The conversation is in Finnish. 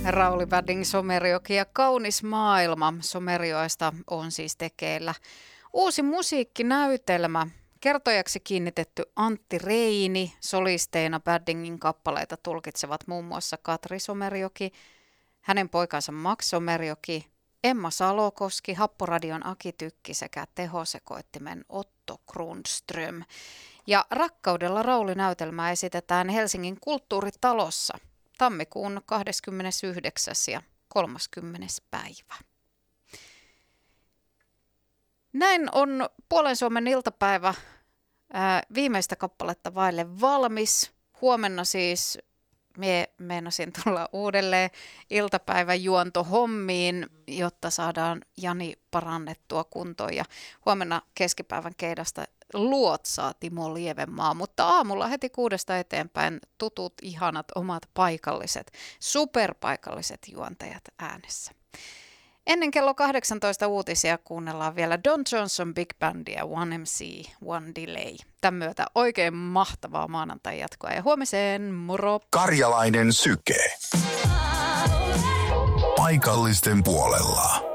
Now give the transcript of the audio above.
Rauli Badding, Somerjoki ja Kaunis maailma. Somerjoesta on siis tekeillä uusi musiikkinäytelmä. Kertojaksi kiinnitetty Antti Reini, solisteina Baddingin kappaleita tulkitsevat muun muassa Katri Somerjoki, hänen poikansa Max Somerjoki, Emma Salokoski, Happoradion Aki Tykki sekä tehosekoittimen Otto Grundström. Ja Rakkaudella Rauli-näytelmää esitetään Helsingin kulttuuritalossa tammikuun 29. ja 30. päivä. Näin on Puolen Suomen iltapäivä viimeistä kappaletta vaille valmis. Huomenna siis meinasin tulla uudelleen iltapäivän juontohommiin, jotta saadaan Jani parannettua kuntoon. Ja huomenna keskipäivän keidasta luotsaa Timo Lievenmaa, mutta aamulla heti 6 eteenpäin tutut, ihanat, omat paikalliset, superpaikalliset juontajat äänessä. Ennen kello 18 uutisia kuunnellaan vielä Don Johnson Big Bandia, One MC, One Delay. Tämän myötä oikein mahtavaa maanantai jatkoa ja huomiseen, moro! Karjalainen Syke. Paikallisten puolella.